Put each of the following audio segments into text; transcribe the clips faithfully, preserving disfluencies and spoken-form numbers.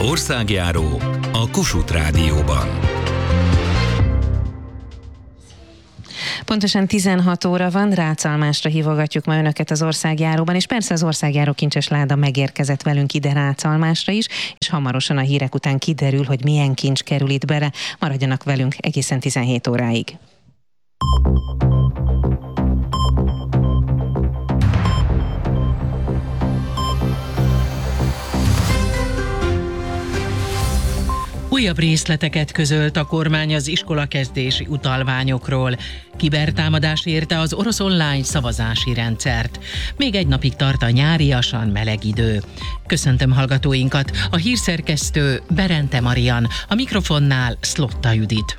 Országjáró a Kossuth Rádióban. Pontosan tizenhat óra van, Rácalmásra hívogatjuk ma önöket az Országjáróban, és persze az Országjáró kincses láda megérkezett velünk ide Rácalmásra is, és hamarosan a hírek után kiderül, hogy milyen kincs kerül itt bele. Maradjanak velünk egészen tizenhét óráig. Újabb részleteket közölt a kormány az iskolakezdési utalványokról. Kibertámadás érte az orosz online szavazási rendszert. Még egy napig tart a nyáriasan meleg idő. Köszöntöm hallgatóinkat, a hírszerkesztő Berente Marian, a mikrofonnál Szlotta Judit.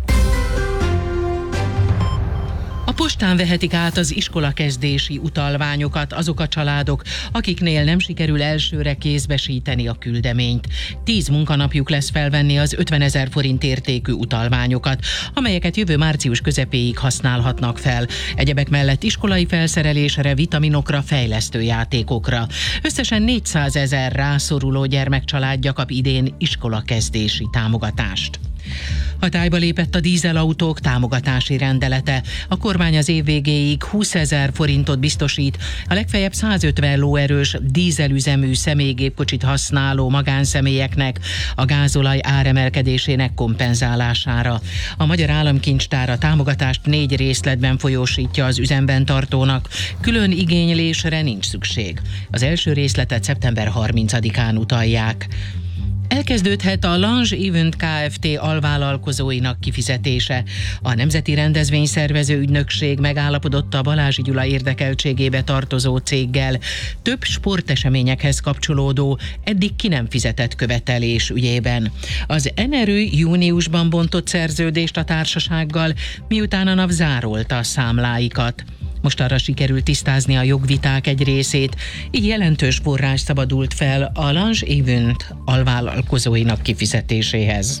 A postán vehetik át az iskolakezdési utalványokat azok a családok, akiknél nem sikerül elsőre kézbesíteni a küldeményt. Tíz munkanapjuk lesz felvenni az ötvenezer forint értékű utalványokat, amelyeket jövő március közepéig használhatnak fel. Egyebek mellett iskolai felszerelésre, vitaminokra, fejlesztő játékokra. Összesen négyszázezer rászoruló gyermekcsaládja kap idén iskolakezdési támogatást. Hatályba lépett a dízelautók támogatási rendelete. A kormány az év végéig húszezer forintot biztosít a legfeljebb százötven lóerős dízelüzemű személygépkocsit használó magánszemélyeknek a gázolaj áremelkedésének kompenzálására. A Magyar Államkincstár a támogatást négy részletben folyósítja az üzemben tartónak. Külön igénylésre nincs szükség. Az első részletet szeptember harmincadikán utalják. Elkezdődhet a Lange Event Kft. Alvállalkozóinak kifizetése. A Nemzeti Rendezvényszervező Ügynökség megállapodott a Balázsi Gyula érdekeltségébe tartozó céggel több sporteseményekhez kapcsolódó, eddig ki nem fizetett követelés ügyében. Az Enerő júniusban bontott szerződést a társasággal, miután a NAV zárolta a számláikat. Most arra sikerült tisztázni a jogviták egy részét, így jelentős forrás szabadult fel a Lange Event alvállalkozóinak kifizetéséhez.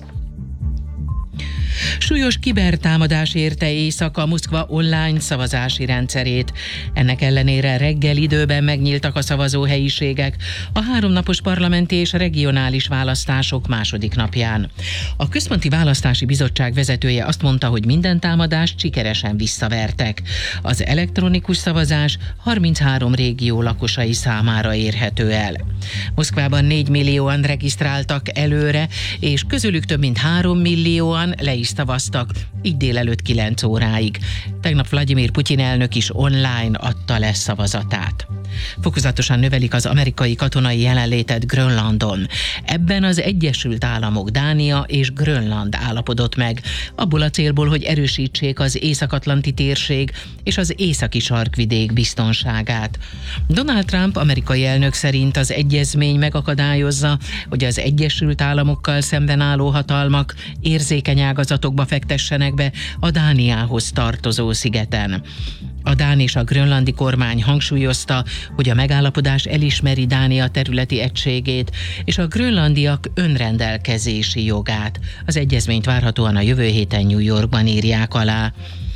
Súlyos kibertámadás érte éjszaka Moszkva online szavazási rendszerét. Ennek ellenére reggel időben megnyíltak a szavazóhelyiségek a háromnapos parlamenti és regionális választások második napján. A Központi Választási Bizottság vezetője azt mondta, hogy minden támadást sikeresen visszavertek. Az elektronikus szavazás harminchárom régió lakosai számára érhető el. Moszkvában négy millióan regisztráltak előre, és közülük több mint három millióan le is szavaztak, így délelőtt kilenc óráig. Tegnap Vladimir Putyin elnök is online adta le szavazatát. Fokozatosan növelik az amerikai katonai jelenlétet Grönlandon. Ebben az Egyesült Államok, Dánia és Grönland állapodott meg, abból a célból, hogy erősítsék az Észak-Atlanti térség és az északi sarkvidék biztonságát. Donald Trump amerikai elnök szerint az egyezmény megakadályozza, hogy az Egyesült Államokkal szemben álló hatalmak érzékeny ágazatokba fektessenek be a Dániához tartozó szigeten. A dán és a grönlandi kormány hangsúlyozta, hogy a megállapodás elismeri Dánia területi egységét és a grönlandiak önrendelkezési jogát. Az egyezményt várhatóan a jövő héten New Yorkban írják alá.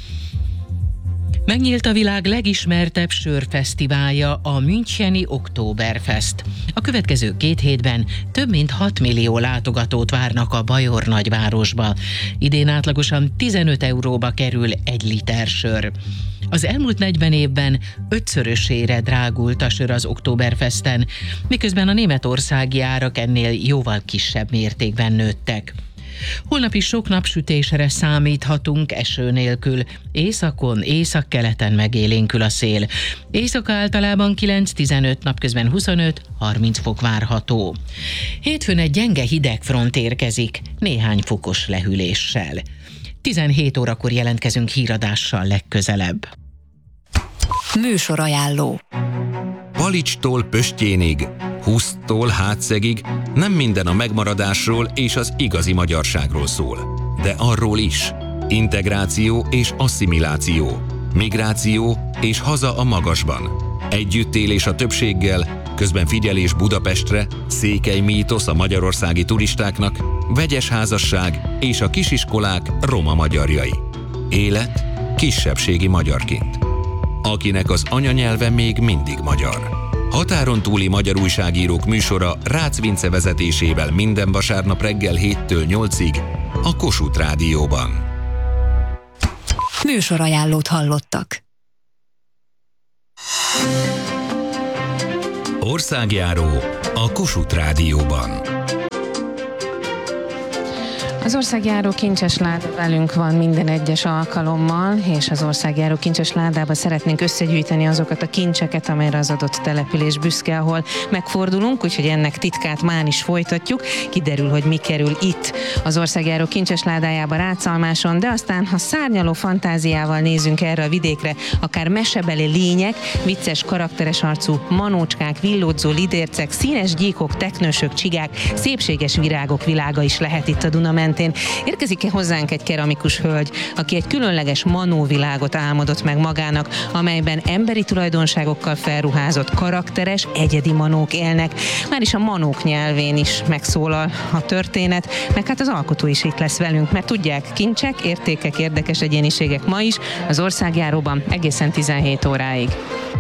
Megnyílt a világ legismertebb sörfesztiválja, a müncheni Oktoberfest. A következő két hétben több mint hat millió látogatót várnak a bajor nagyvárosba. Idén átlagosan tizenöt euróba kerül egy liter sör. Az elmúlt negyven évben ötszörösére drágult a sör az Oktoberfesten, miközben a németországi árak ennél jóval kisebb mértékben nőttek. Holnap is sok napsütésre számíthatunk eső nélkül. Északon, északkeleten megélénkül a szél. Éjszaka általában kilenc-tizenöt, napközben huszonöt-harminc fok várható. Hétfőn egy gyenge hidegfront érkezik, néhány fokos lehűléssel. tizenhét órakor jelentkezünk híradással legközelebb. Műsorajánló. Palicstól Pöstjénig, Huszttól Hátszegig nem minden a megmaradásról és az igazi magyarságról szól. De arról is. Integráció és asszimiláció. Migráció és haza a magasban. Együttélés a többséggel, közben figyelés Budapestre, székely mítosz a magyarországi turistáknak, vegyes házasság és a kisiskolák roma magyarjai. Élet kisebbségi magyarként. Akinek az anyanyelve még mindig magyar. Határon túli magyar újságírók műsora Rácz Vince vezetésével minden vasárnap reggel héttől nyolcig a Kossuth Rádióban. Műsorajánlót hallottak. Országjáró a Kossuth Rádióban. Az országjáró kincses láda velünk van minden egyes alkalommal, és az országjáró kincses ládába szeretnénk összegyűjteni azokat a kincseket, amelyre az adott település büszke, ahol megfordulunk, úgyhogy ennek titkát már is folytatjuk. Kiderül, hogy mi kerül itt az országjáró kincses ládájába Rácalmáson, de aztán, ha szárnyaló fantáziával nézünk erre a vidékre, akár mesebeli lények, vicces, karakteres arcú manócskák, villódzó lidércek, színes gyíkok, teknősök, csigák, szépséges virágok világa is lehet itt a Duna mentén. Érkezik-e hozzánk egy keramikus hölgy, aki egy különleges manóvilágot álmodott meg magának, amelyben emberi tulajdonságokkal felruházott, karakteres, egyedi manók élnek. Már is a manók nyelvén is megszólal a történet, meg hát az alkotó is itt lesz velünk, mert tudják, kincsek, értékek, érdekes egyéniségek ma is az országjáróban egészen tizenhét óráig.